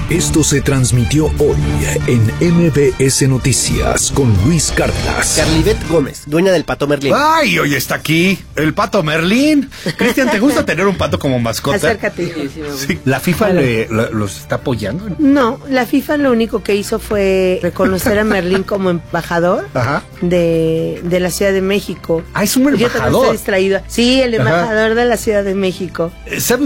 Esto se transmitió hoy en MBS Noticias con Luis Cárdenas. Carlibet Gómez, dueña del Pato Merlín. ¡Ay, hoy está aquí! ¡El Pato Merlín! Cristian, ¿te gusta tener un pato como mascota? Acércate. Sí. ¿La FIFA los está apoyando? No, la FIFA lo único que hizo fue reconocer a Merlín como embajador de la Ciudad de México. Ah, es un Yo también embajador. estoy distraída. Sí, el embajador de la Ciudad de México. ¿Sabe